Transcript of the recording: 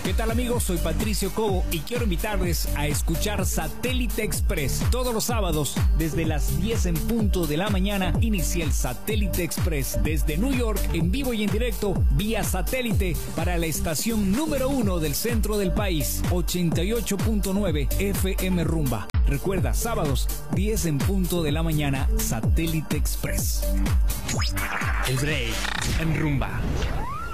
¿Qué tal amigos? Soy Patricio Cobo y quiero invitarles a escuchar Satélite Express. Todos los sábados, desde las 10 en punto de la mañana, inicia el Satélite Express desde New York, en vivo y en directo, vía satélite, para la estación número 1 del centro del país, 88.9 FM Rumba. Recuerda, sábados, 10 en punto de la mañana, Satélite Express. El break en Rumba.